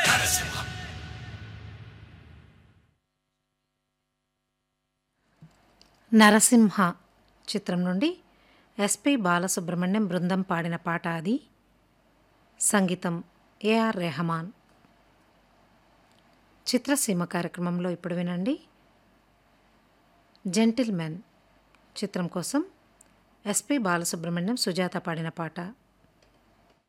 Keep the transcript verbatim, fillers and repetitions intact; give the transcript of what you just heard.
నరసింహ చిత్రం నుండి ఎస్పి బాలసుబ్రహ్మణ్యం బృందం పాడిన పాట అది. సంగీతం ఏఆర్ రెహమాన్. చిత్రసీమ కార్యక్రమంలో ఇప్పుడు వినండి. జెంటిల్మెన్ చిత్రం కోసం ఎస్పి బాలసుబ్రహ్మణ్యం సుజాత పాడిన పాట.